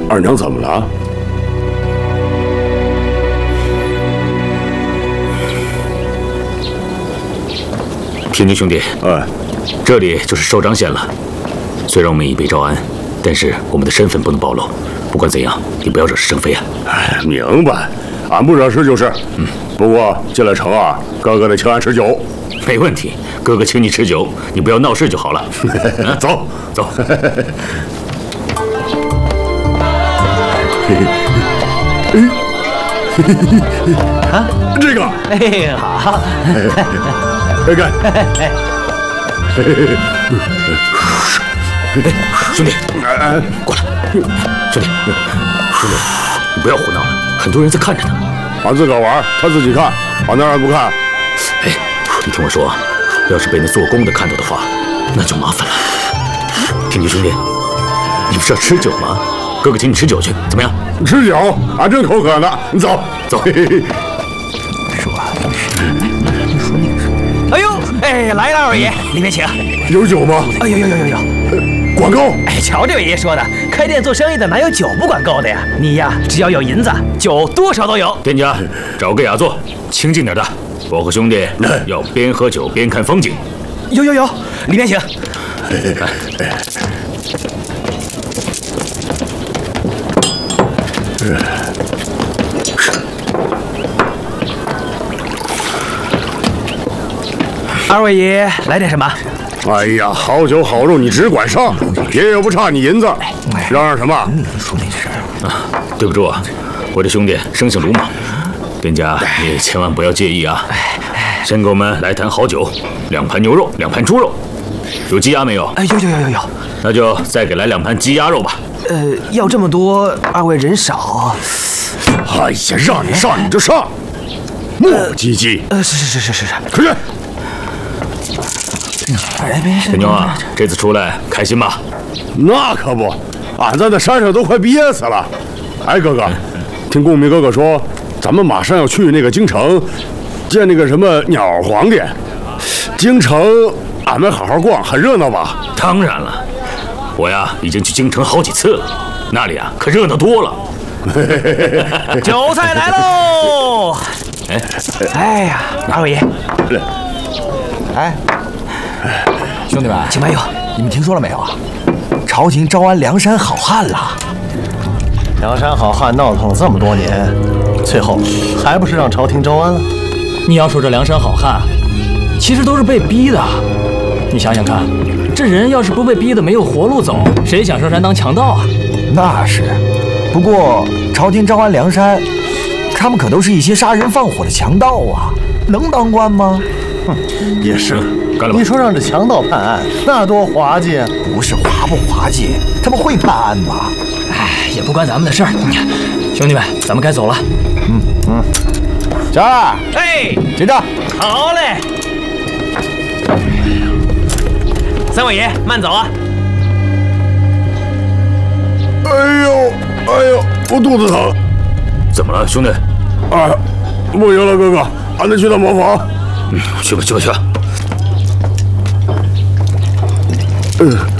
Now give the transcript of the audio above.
二娘怎么了？ 天津兄弟，这里就是寿张县了。虽然我们已被招安，但是我们的身份不能暴露。不管怎样，你不要惹是生非啊！ 哎，明白，俺不惹事就是。不过进了城啊，哥哥得请俺吃酒。 没问题，哥哥请你吃酒，你不要闹事就好了。 走走。 啊， 这个， 哎，好， 来干， 兄弟，过来，兄弟，你不要胡闹了，很多人在看着呢。 俺自个儿玩，他自己看，俺当然不看。 哎，你听我说，要是被那做工的看到的话，那就麻烦了。天津兄弟，你不是要吃酒吗？哥哥请你吃酒去，怎么样？ 吃酒，俺正口渴呢。你走走。 说那个是。哎呦，哎，来了，二位爷，里面请。 有酒吗？ 哎呦，有。 管够。 哎，瞧这位爷说的，开店做生意的哪有酒不管够的呀？你呀，只要有银子，酒多少都有。 店家，找个雅座，清静点的。我和兄弟要边喝酒边看风景。 有，里面请。二位爷来点什么？ 哎呀，好酒好肉你只管上，爷爷不差你银子，嚷什么？ 说那事儿啊，对不住啊，我这兄弟生性鲁莽，店家你千万不要介意啊。先给我们来坛好酒，2盘牛肉，2盘猪肉，有鸡鸭没有？ 哎，有。 那就再给来2盘鸡鸭肉吧。 要这么多，二位人少。 哎呀，让你上你就上，磨磨唧唧。 是， 快去。 小妞啊，这次出来开心吧？ 那可不，俺在那山上都快憋死了。哎，哥哥，听公明哥哥说，咱们马上要去那个京城，见那个什么鸟皇帝。京城俺们好好逛，很热闹吧？ 当然了，我呀已经去京城好几次了，那里啊可热闹多了。 酒菜来喽！哎呀，二位爷， 哎，兄弟们， 请慢用。 你们听说了没有啊？朝廷招安梁山好汉了。 梁山好汉闹腾了这么多年，最后还不是让朝廷招安了？ 你要说这梁山好汉，其实都是被逼的。你想想看，这人要是不被逼的没有活路走，谁想上山当强盗啊？ 那是，不过朝廷招安梁山，他们可都是一些杀人放火的强盗啊，能当官吗？ 也是。 干了吧！ 你说让这强盗判案，那多滑稽啊！ 不是滑不滑稽，他们会判案吗？ 哎，也不关咱们的事儿。兄弟们，咱们该走了。 小二， 哎， 结账。 好嘞。三位爷，慢走啊！ 哎呦，我肚子疼。 怎么了，兄弟？ 啊，不行了，哥哥，俺得去趟茅房。 去吧。